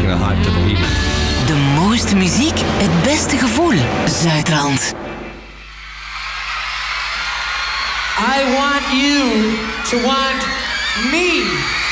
bring the hype to the people. De mooiste muziek, het beste gevoel. Zuidrand. I want you to want me.